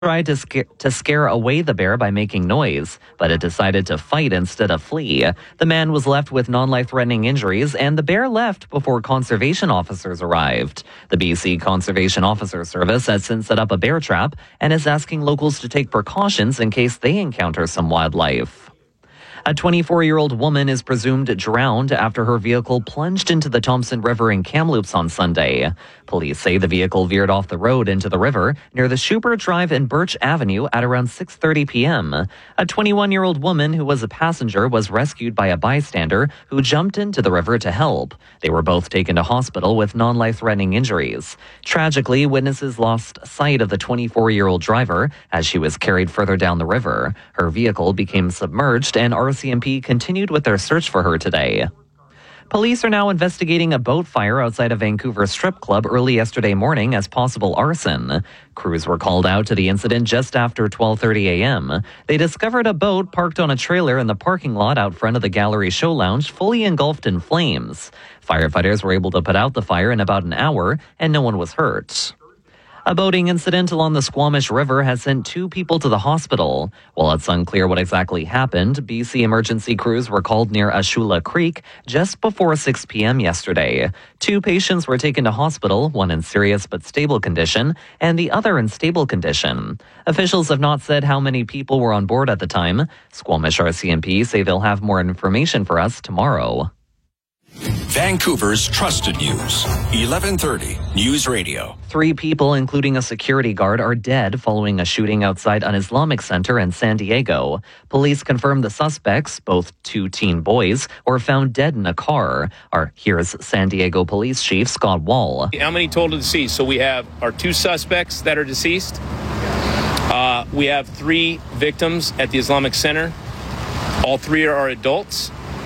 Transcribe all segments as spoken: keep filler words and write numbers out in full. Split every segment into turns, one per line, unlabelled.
tried to scare, to scare away the bear by making noise, but it decided to fight instead of flee. The man was left with non-life-threatening injuries, and the bear left before conservation officers arrived. The B C Conservation Officer Service has since set up a bear trap and is asking locals to take precautions in case they encounter some wildlife. A twenty-four-year-old woman is presumed drowned after her vehicle plunged into the Thompson River in Kamloops on Sunday. Police say the vehicle veered off the road into the river near the Schubert Drive and Birch Avenue at around six thirty p.m. A twenty-one-year-old woman who was a passenger was rescued by a bystander who jumped into the river to help. They were both taken to hospital with non-life-threatening injuries. Tragically, witnesses lost sight of the twenty-four-year-old driver as she was carried further down the river. Her vehicle became submerged and R C M P continued with their search for her today. Police are now investigating a boat fire outside a Vancouver strip club early yesterday morning as possible arson. Crews were called out to the incident just after twelve thirty a.m. They discovered a boat parked on a trailer in the parking lot out front of the Gallery Show Lounge fully engulfed in flames. Firefighters were able to put out the fire in about an hour and no one was hurt. A boating incident along the Squamish River has sent two people to the hospital. While it's unclear what exactly happened, B C emergency crews were called near Ashula Creek just before six p.m. yesterday. Two patients were taken to hospital, one in serious but stable condition, and the other in stable condition. Officials have not said how many people were on board at the time. Squamish R C M P say they'll have more information for us tomorrow.
Vancouver's trusted news, eleven thirty News Radio.
Three people, including a security guard, are dead following a shooting outside an Islamic center in San Diego. Police confirmed the suspects, both two teen boys, were found dead in a car. Our, here's San Diego Police Chief Scott Wall.
How many total deceased? So we have our two suspects that are deceased. Uh, we have three victims at the Islamic Center. All three are adults.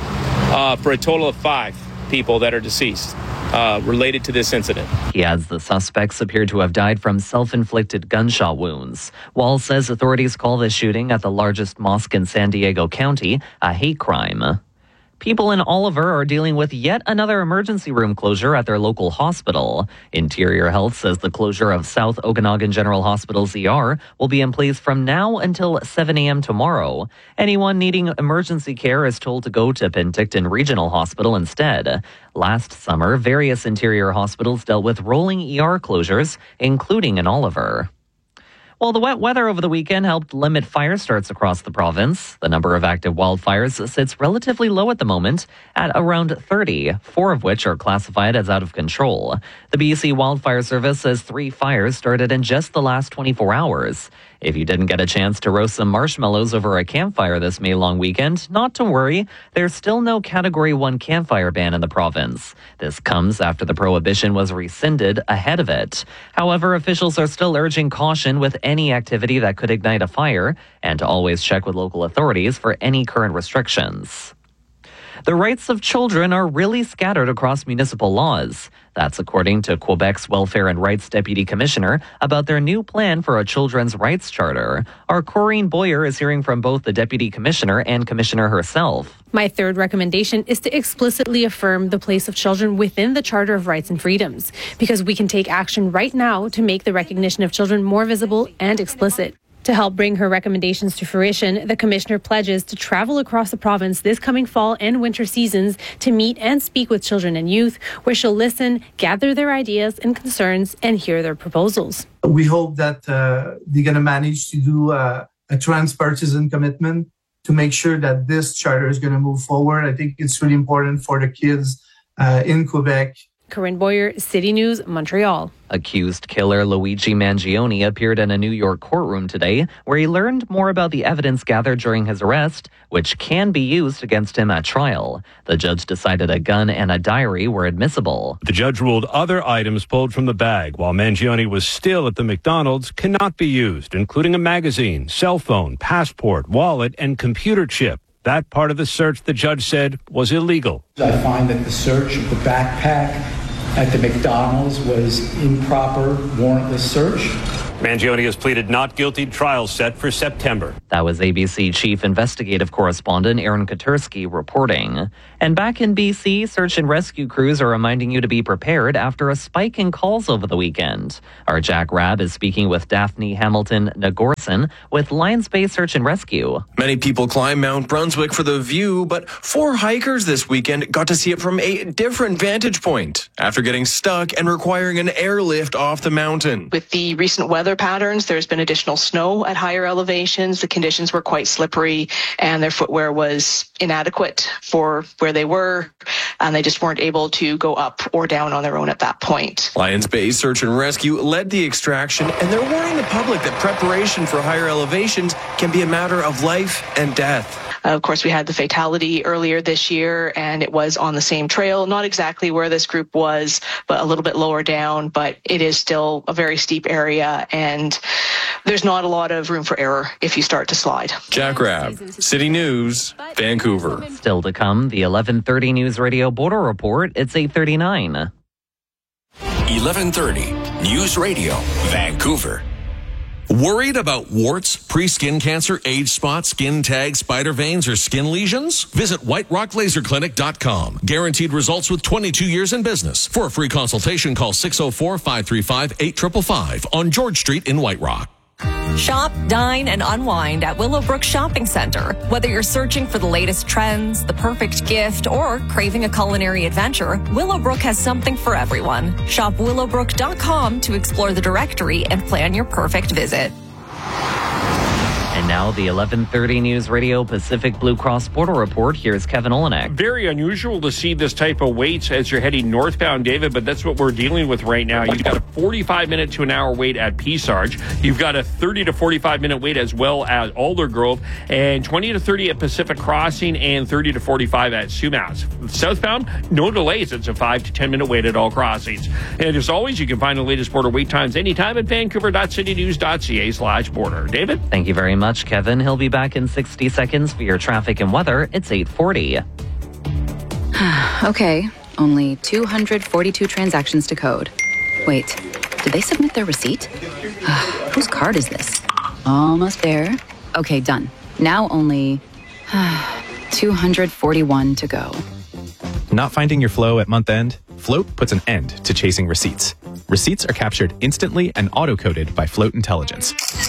Uh, for a total of five people that are deceased uh, related to this incident.
He adds the suspects appear to have died from self-inflicted gunshot wounds. Wall says authorities call this shooting at the largest mosque in San Diego County a hate crime. People in Oliver are dealing with yet another emergency room closure at their local hospital. Interior Health says the closure of South Okanagan General Hospital's E R will be in place from now until seven a.m. tomorrow. Anyone needing emergency care is told to go to Penticton Regional Hospital instead. Last summer, various interior hospitals dealt with rolling E R closures, including in Oliver. Well, the wet weather over the weekend helped limit fire starts across the province. The number of active wildfires sits relatively low at the moment at around thirty, four of which are classified as out of control. The B C Wildfire Service says three fires started in just the last twenty-four hours. If you didn't get a chance to roast some marshmallows over a campfire this May long weekend, not to worry, there's still no Category one campfire ban in the province. This comes after the prohibition was rescinded ahead of it. However, officials are still urging caution with any activity that could ignite a fire and to always check with local authorities for any current restrictions. The rights of children are really scattered across municipal laws. That's according to Quebec's Welfare and Rights Deputy Commissioner about their new plan for a children's rights charter. Our Corrine Boyer is hearing from both the Deputy Commissioner and Commissioner herself.
My third recommendation is to explicitly affirm the place of children within the Charter of Rights and Freedoms, because we can take action right now to make the recognition of children more visible and explicit. To help bring her recommendations to fruition, the Commissioner pledges to travel across the province this coming fall and winter seasons to meet and speak with children and youth, where she'll listen, gather their ideas and concerns, and hear their proposals.
We hope that uh, they're going to manage to do uh, a transpartisan commitment to make sure that this charter is going to move forward. I think it's really important for the kids uh, in Quebec.
Corinne Boyer, City News, Montreal.
Accused killer Luigi Mangione appeared in a New York courtroom today where he learned more about the evidence gathered during his arrest, which can be used against him at trial. The judge decided a gun and a diary were admissible.
The judge ruled other items pulled from the bag while Mangione was still at the McDonald's cannot be used, including a magazine, cell phone, passport, wallet, and computer chip. That part of the search, the judge said, was illegal.
I find that the search of the backpack at the McDonald's was improper, warrantless search.
Mangione has pleaded not guilty. Trial set for September.
That was A B C Chief Investigative Correspondent Aaron Katursky reporting. And back in B C, search and rescue crews are reminding you to be prepared after a spike in calls over the weekend. Our Jack Rabb is speaking with Daphne Hamilton Nagorson with Lions Bay Search and Rescue.
Many people climb Mount Brunswick for the view, but four hikers this weekend got to see it from a different vantage point after getting stuck and requiring an airlift off the mountain.
With the recent weather patterns, there's been additional snow at higher elevations. The conditions were quite slippery and their footwear was inadequate for where they were, and they just weren't able to go up or down on their own at that point.
Lions Bay Search and Rescue led the extraction, and they're warning the public that preparation for higher elevations can be a matter of life and death.
Uh, of course, we had the fatality earlier this year, and it was on the same trail, not exactly where this group was, but a little bit lower down, but it is still a very steep area, and there's not a lot of room for error if you start to slide.
Jack Rabb, City News, Vancouver.
Still to come, the eleven thirty News Radio Border Report. It's eight thirty-nine.
eleven thirty News Radio, Vancouver. Worried about warts, pre-skin cancer, age spots, skin tags, spider veins, or skin lesions? Visit white rock laser clinic dot com. Guaranteed results with twenty-two years in business. For a free consultation, call six oh four, five three five, eight five five five on George Street in White Rock.
Shop, dine, and unwind at Willowbrook Shopping Center. Whether you're searching for the latest trends, the perfect gift, or craving a culinary adventure, Willowbrook has something for everyone. Shop willowbrook dot com to explore the directory and plan your perfect visit.
And now the eleven thirty News Radio Pacific Blue Cross Border Report. Here's Kevin Olenek.
Very unusual to see this type of wait as you're heading northbound, David, but that's what we're dealing with right now. You've got a forty-five minute to an hour wait at Peace Arch. You've got a thirty to forty-five minute wait as well at Aldergrove, and twenty to thirty at Pacific Crossing, and thirty to forty-five at Sumas. Southbound, no delays. It's a five to ten minute wait at all crossings. And as always, you can find the latest border wait times anytime at vancouver dot city news dot c a slash border. David?
Thank you very much. Much, Kevin. He'll be back in sixty seconds for your traffic and weather. It's eight forty.
Okay, only two hundred forty-two transactions to code. Wait, did they submit their receipt? Whose card is this? Almost there. Okay, done. Now only two hundred forty-one to go.
Not finding your flow at month end? Float puts an end to chasing receipts. Receipts are captured instantly and auto-coded by Float Intelligence.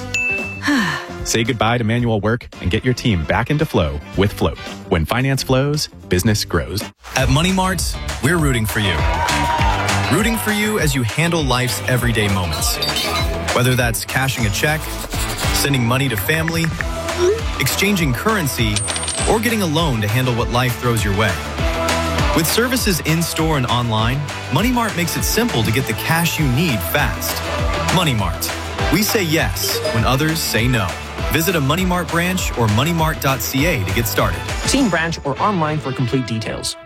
Say goodbye to manual work and get your team back into flow with Float. When finance flows, business grows.
At Money Mart, we're rooting for you. Rooting for you as you handle life's everyday moments. Whether that's cashing a check, sending money to family, exchanging currency, or getting a loan to handle what life throws your way. With services in-store and online, Money Mart makes it simple to get the cash you need fast. Money Mart. We say yes when others say no. Visit a Money Mart branch or money mart dot c a to get started.
See in branch or online for complete details.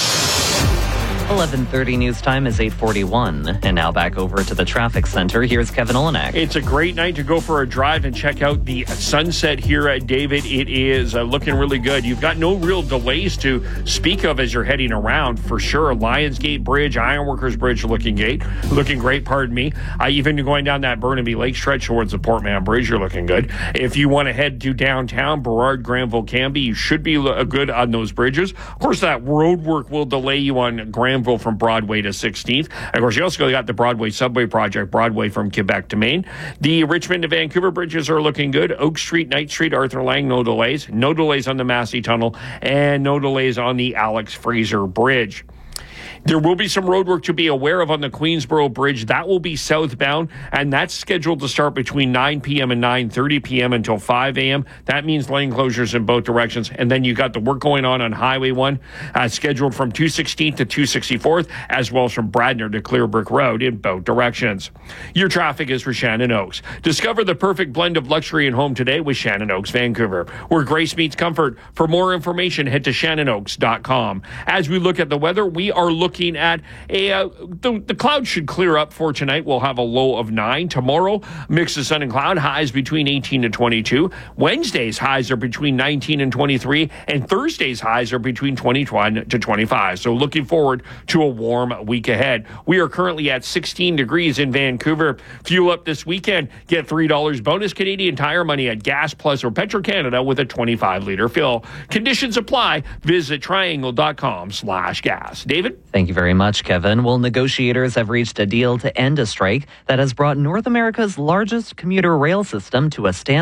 eleven thirty news time is eight forty-one. And now back over to the traffic center. Here's Kevin Olenek.
It's a great night to go for a drive and check out the sunset here at David. It is uh, looking really good. You've got no real delays to speak of as you're heading around for sure. Lionsgate Bridge, Ironworkers Bridge looking great. Looking great, pardon me. Uh, even going down that Burnaby Lake stretch towards the Portman Bridge, you're looking good. If you want to head to downtown, Burrard, Granville, Canby, you should be uh, good on those bridges. Of course, that road work will delay you on Granville from Broadway to sixteenth. Of course, you also got the Broadway subway project, Broadway from Quebec to Maine. The Richmond to Vancouver bridges are looking good. Oak Street, Knight Street, Arthur Lang, no delays. No delays on the Massey Tunnel, and no delays on the Alex Fraser Bridge. There will be some road work to be aware of on the Queensboro Bridge. That will be southbound, and that's scheduled to start between nine p.m. and nine thirty p.m. until five a.m. That means lane closures in both directions. And then you got the work going on on Highway one, uh, scheduled from two sixteenth to two sixty-fourth, as well as from Bradner to Clearbrook Road in both directions. Your traffic is for Shannon Oaks. Discover the perfect blend of luxury and home today with Shannon Oaks Vancouver, where grace meets comfort. For more information, head to shannon oaks dot com. As we look at the weather, we are looking looking at a, uh, the, the clouds should clear up for tonight. We'll have a low of nine. Tomorrow, mix of sun and cloud, highs between eighteen to twenty-two. Wednesday's highs are between nineteen and twenty-three, and Thursday's highs are between twenty-one to twenty-five. So looking forward to a warm week ahead. We are currently at sixteen degrees in Vancouver. Fuel up this weekend. Get three dollars bonus Canadian Tire money at Gas Plus or Petro-Canada with a twenty-five liter fill. Conditions apply. Visit triangle.com slash gas. David?
Thank you very much, Kevin. Well, negotiators have reached a deal to end a strike that has brought North America's largest commuter rail system to a standstill.